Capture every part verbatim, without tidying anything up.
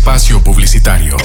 Espacio publicitario.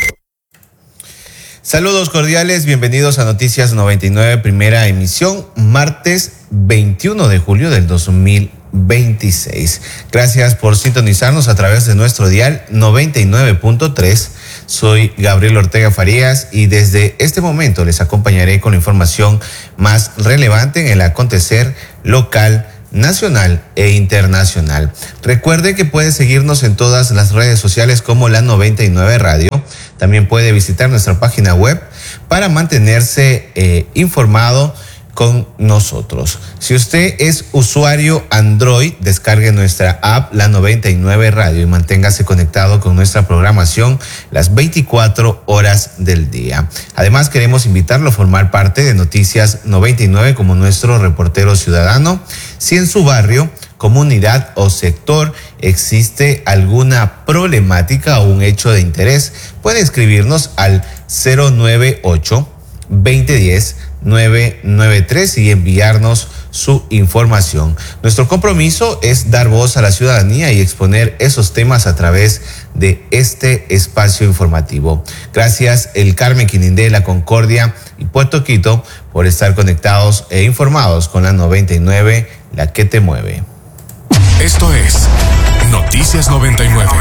Saludos cordiales, bienvenidos a Noticias noventa y nueve, primera emisión, martes veintiuno de julio del dos mil veintiséis. Gracias por sintonizarnos a través de nuestro dial noventa y nueve punto tres. Soy Gabriel Ortega Farías y desde este momento les acompañaré con la información más relevante en el acontecer local, nacional e internacional. Recuerde que puede seguirnos en todas las redes sociales como la noventa y nueve Radio. También puede visitar nuestra página web para mantenerse eh, informado con nosotros. Si usted es usuario Android, descargue nuestra app La noventa y nueve Radio y manténgase conectado con nuestra programación las veinticuatro horas del día. Además, queremos invitarlo a formar parte de Noticias noventa y nueve como nuestro reportero ciudadano. Si en su barrio, comunidad o sector existe alguna problemática o un hecho de interés, puede escribirnos al cero nueve ocho, veinte diez, nueve nueve tres y enviarnos su información. Nuestro compromiso es dar voz a la ciudadanía y exponer esos temas a través de este espacio informativo. Gracias el Carmen Quinindé, La Concordia y Puerto Quito por estar conectados e informados con la noventa y nueve, la que te mueve. Esto es Noticias noventa y nueve.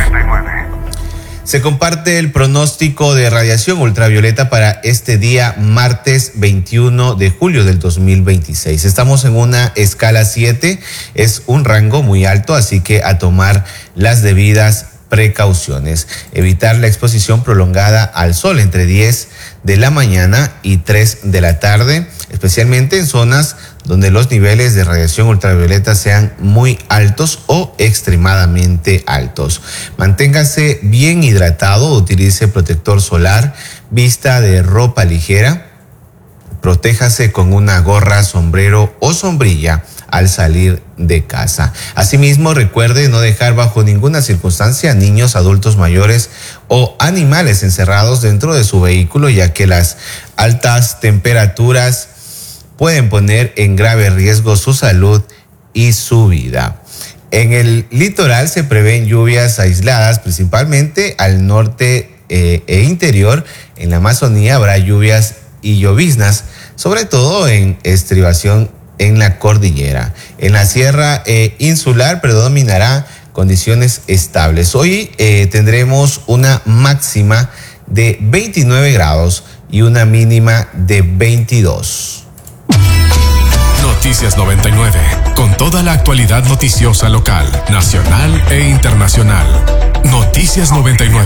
Se comparte el pronóstico de radiación ultravioleta para este día martes veintiuno de julio del dos mil veintiséis. Estamos en una escala siete, es un rango muy alto, así que a tomar las debidas precauciones. Evitar la exposición prolongada al sol entre diez de la mañana y tres de la tarde, especialmente en zonas donde los niveles de radiación ultravioleta sean muy altos o extremadamente altos. Manténgase bien hidratado, utilice protector solar, vista de ropa ligera, protéjase con una gorra, sombrero o sombrilla al salir de casa. Asimismo, recuerde no dejar bajo ninguna circunstancia niños, adultos mayores o animales encerrados dentro de su vehículo, ya que las altas temperaturas pueden poner en grave riesgo su salud y su vida. En el litoral se prevén lluvias aisladas, principalmente al norte eh, e interior. En la Amazonía habrá lluvias y lloviznas, sobre todo en estribación en la cordillera. En la sierra eh, insular predominará condiciones estables. Hoy eh, tendremos una máxima de veintinueve grados y una mínima de veintidós. Noticias noventa y nueve, con toda la actualidad noticiosa local, nacional e internacional. Noticias noventa y nueve.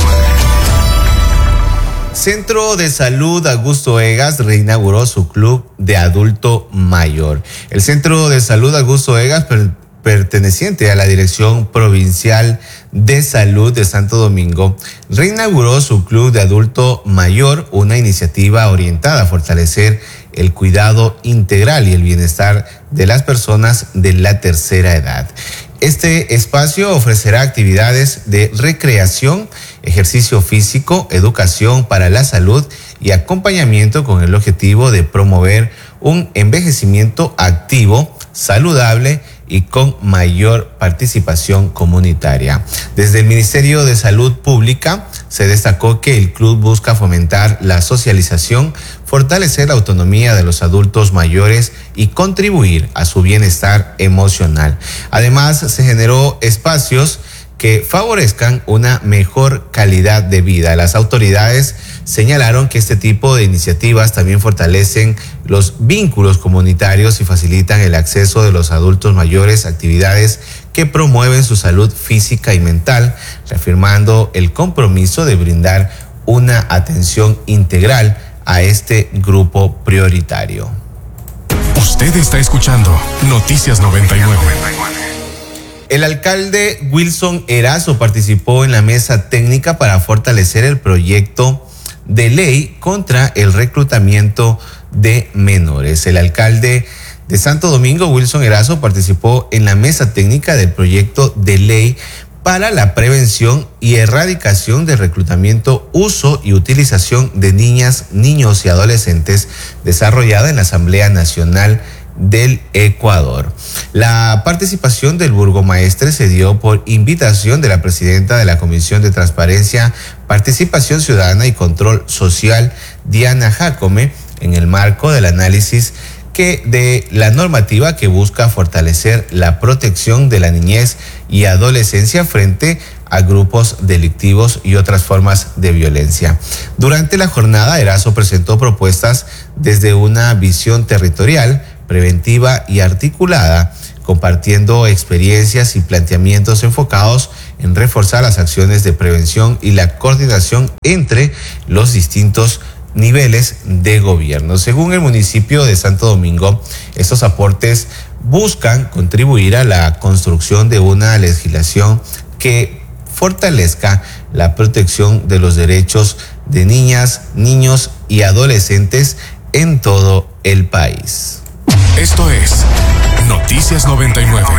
Centro de Salud Augusto Egas reinauguró su club de adulto mayor. El Centro de Salud Augusto Egas, per, perteneciente a la Dirección Provincial de Salud de Santo Domingo, reinauguró su club de adulto mayor, una iniciativa orientada a fortalecer el cuidado integral y el bienestar de las personas de la tercera edad. Este espacio ofrecerá actividades de recreación, ejercicio físico, educación para la salud y acompañamiento con el objetivo de promover un envejecimiento activo, saludable y con mayor participación comunitaria. Desde el Ministerio de Salud Pública se destacó que el club busca fomentar la socialización, fortalecer la autonomía de los adultos mayores y contribuir a su bienestar emocional. Además, se generó espacios que favorezcan una mejor calidad de vida. Las autoridades señalaron que este tipo de iniciativas también fortalecen los vínculos comunitarios y facilitan el acceso de los adultos mayores a actividades que promueven su salud física y mental, reafirmando el compromiso de brindar una atención integral a este grupo prioritario. Usted está escuchando Noticias noventa y nueve. El alcalde Wilson Erazo participó en la mesa técnica para fortalecer el proyecto de ley contra el reclutamiento de menores. El alcalde de Santo Domingo, Wilson Erazo, participó en la mesa técnica del proyecto de ley para la prevención y erradicación del reclutamiento, uso y utilización de niñas, niños y adolescentes, desarrollada en la Asamblea Nacional del Ecuador. La participación del burgomaestre se dio por invitación de la presidenta de la Comisión de Transparencia, Participación Ciudadana y Control Social, Diana Jacome, en el marco del análisis que de la normativa que busca fortalecer la protección de la niñez y adolescencia frente a grupos delictivos y otras formas de violencia. Durante la jornada, Erazo presentó propuestas desde una visión territorial, preventiva y articulada, compartiendo experiencias y planteamientos enfocados en reforzar las acciones de prevención y la coordinación entre los distintos niveles de gobierno. Según el municipio de Santo Domingo, estos aportes buscan contribuir a la construcción de una legislación que fortalezca la protección de los derechos de niñas, niños y adolescentes en todo el país. Esto es Noticias noventa y nueve.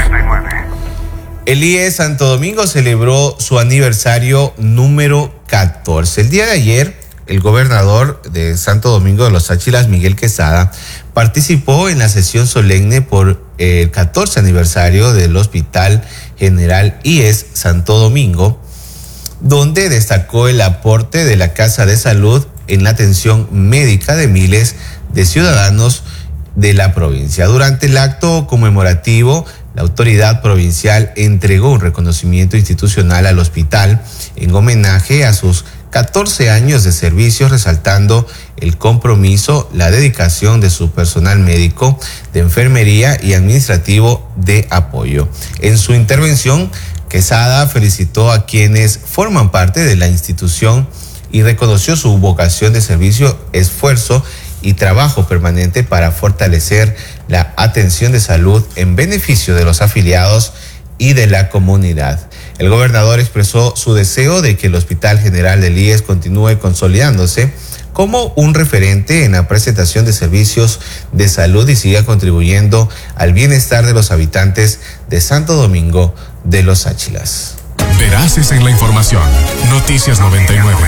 El I E Santo Domingo celebró su aniversario número catorce. El día de ayer, el gobernador de Santo Domingo de los Áchilas, Miguel Quesada, participó en la sesión solemne por el catorce aniversario del Hospital General I E S Santo Domingo, donde destacó el aporte de la Casa de Salud en la atención médica de miles de ciudadanos de la provincia. Durante el acto conmemorativo, la autoridad provincial entregó un reconocimiento institucional al hospital en homenaje a sus catorce años de servicio, resaltando el compromiso, la dedicación de su personal médico, de enfermería y administrativo de apoyo. En su intervención, Quesada felicitó a quienes forman parte de la institución y reconoció su vocación de servicio, esfuerzo y trabajo permanente para fortalecer la atención de salud en beneficio de los afiliados y de la comunidad. El gobernador expresó su deseo de que el Hospital General del I E S continúe consolidándose como un referente en la presentación de servicios de salud y siga contribuyendo al bienestar de los habitantes de Santo Domingo de los Áchilas. Veraces en la información. Noticias noventa y nueve.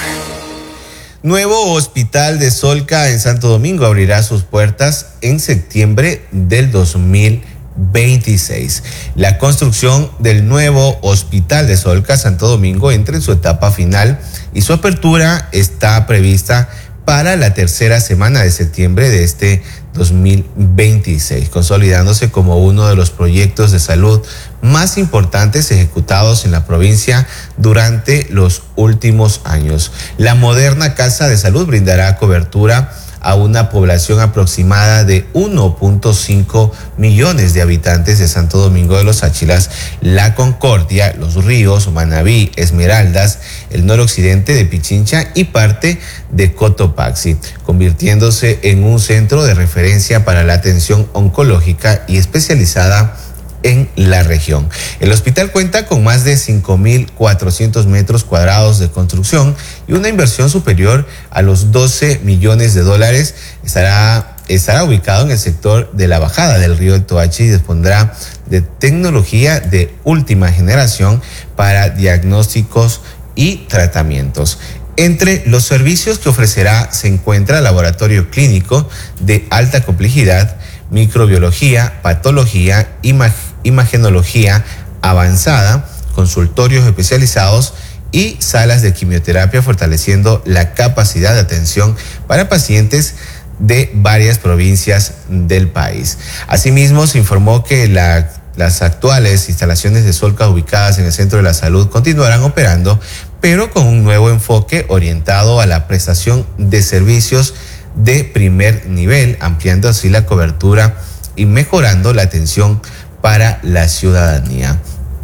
Nuevo hospital de Solca en Santo Domingo abrirá sus puertas en septiembre del dos mil veintiséis. La construcción del nuevo hospital de Solca Santo Domingo entra en su etapa final y su apertura está prevista para la tercera semana de septiembre de este dos mil veintiséis, consolidándose como uno de los proyectos de salud más importantes ejecutados en la provincia durante los últimos años. La moderna Casa de Salud brindará cobertura a una población aproximada de uno punto cinco millones de habitantes de Santo Domingo de los Áchilas, La Concordia, Los Ríos, Manabí, Esmeraldas, el noroccidente de Pichincha y parte de Cotopaxi, convirtiéndose en un centro de referencia para la atención oncológica y especializada en la región. El hospital cuenta con más de cinco mil cuatrocientos metros cuadrados de construcción y una inversión superior a los doce millones de dólares. Estará, estará ubicado en el sector de la bajada del río del Toachi y dispondrá de tecnología de última generación para diagnósticos y tratamientos. Entre los servicios que ofrecerá se encuentra laboratorio clínico de alta complejidad, microbiología, patología, imag imagenología avanzada, consultorios especializados y salas de quimioterapia, fortaleciendo la capacidad de atención para pacientes de varias provincias del país. Asimismo, se informó que la, las actuales instalaciones de Solca ubicadas en el Centro de la Salud continuarán operando, pero con un nuevo enfoque orientado a la prestación de servicios de primer nivel, ampliando así la cobertura y mejorando la atención para la ciudadanía.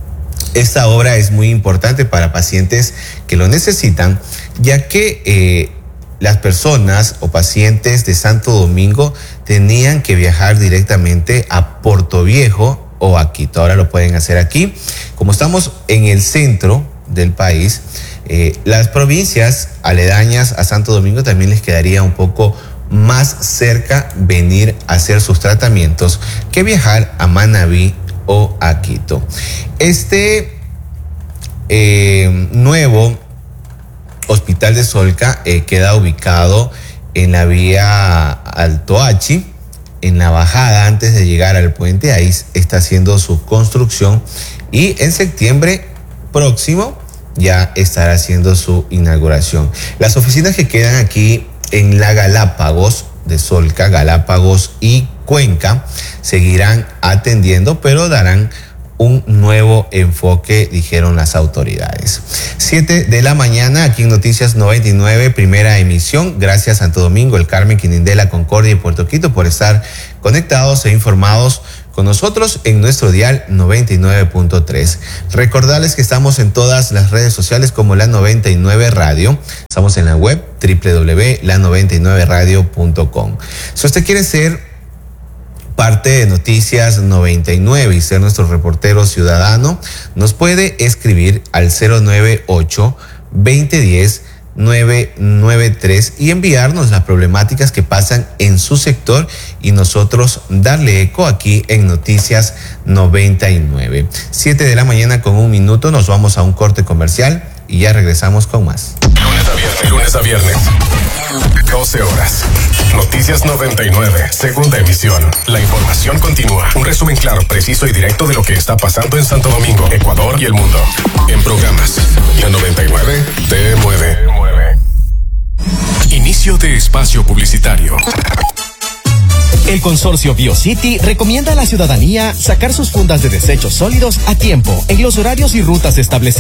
Esta obra es muy importante para pacientes que lo necesitan, ya que eh, las personas o pacientes de Santo Domingo tenían que viajar directamente a Portoviejo o a Quito. Ahora lo pueden hacer aquí. Como estamos en el centro del país, eh, las provincias aledañas a Santo Domingo también les quedaría un poco más cerca venir a hacer sus tratamientos que viajar a Manabí o a Quito. Este eh, nuevo hospital de Solca eh, queda ubicado en la vía Altoachi, en la bajada antes de llegar al puente. Ahí está haciendo su construcción y en septiembre próximo ya estará haciendo su inauguración. Las oficinas que quedan aquí en la Galápagos, de Solca, Galápagos y Cuenca, seguirán atendiendo, pero darán un nuevo enfoque, dijeron las autoridades. Siete de la mañana, aquí en Noticias noventa y nueve, primera emisión. Gracias Santo Domingo, El Carmen, Quinindela, Concordia y Puerto Quito por estar conectados e informados con nosotros en nuestro dial noventa y nueve punto tres. Recordarles que estamos en todas las redes sociales como La noventa y nueve Radio. Estamos en la web doble u doble u doble u punto la noventa y nueve radio punto com. Si usted quiere ser parte de Noticias noventa y nueve y ser nuestro reportero ciudadano, nos puede escribir al cero nueve ocho, veinte diez, nueve nueve tres y enviarnos las problemáticas que pasan en su sector y nosotros darle eco aquí en Noticias noventa y nueve. Siete de la mañana con un minuto, nos vamos a un corte comercial y ya regresamos con más. Lunes a viernes, lunes a viernes, doce horas. Noticias noventa y nueve, segunda emisión. La información continúa. Un resumen claro, preciso y directo de lo que está pasando en Santo Domingo, Ecuador y el mundo. En programas, la noventa y nueve te mueve. Inicio de espacio publicitario. El consorcio BioCity recomienda a la ciudadanía sacar sus fundas de desechos sólidos a tiempo en los horarios y rutas establecidos.